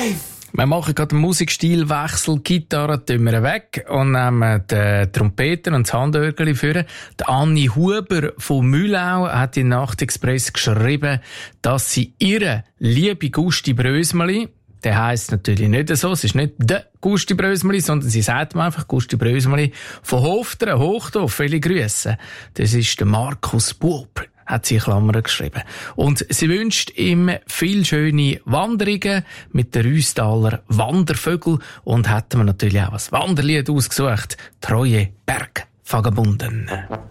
Wir machen gerade einen Musikstilwechsel, Gitarre tun wir weg und nehmen die Trompeten und das Handörgeli führen. Die Anni Huber von Mühlau hat in Nachtexpress geschrieben, dass sie ihre liebe Gusti Brösmeli, der heisst natürlich nicht so, es ist nicht der Gusti Brösmeli, sondern sie sagt mir einfach Gusti Brösmeli von Hofteren, Hochdorf, viele Grüße. Das ist der Markus Buob, hat sie in Klammern geschrieben. Und sie wünscht ihm viel schöne Wanderungen mit den Rüstaler Wandervögel und hat mir natürlich auch ein Wanderlied ausgesucht, Treue Bergvagabunden.